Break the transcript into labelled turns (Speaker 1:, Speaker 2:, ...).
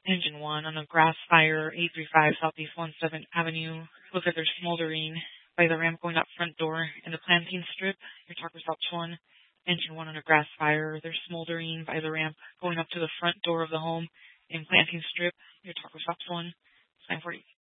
Speaker 1: Engine 1 on a grass fire, 835 Southeast 17th Avenue. Looks like they're smoldering by the ramp going up front door in the planting strip. Your talk results 1. Engine 1 on a grass fire. They're smoldering by the ramp going up to the front door of the home in planting strip. Your talk results 1. 940.